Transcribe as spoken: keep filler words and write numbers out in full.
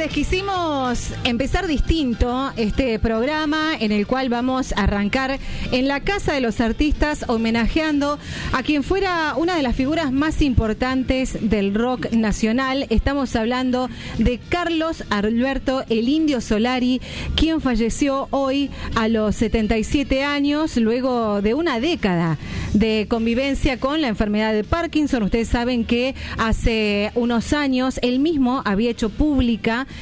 tardes. Quisimos empezar distinto este programa en el cual vamos a arrancar en la Casa de los Artistas homenajeando a quien fuera una de las figuras más importantes del rock nacional. Estamos hablando de Carlos Alberto El Indio Solari, quien falleció hoy a los setenta y siete años luego de una década de convivencia con la enfermedad de Parkinson. Ustedes saben que hace unos años él mismo había hecho pública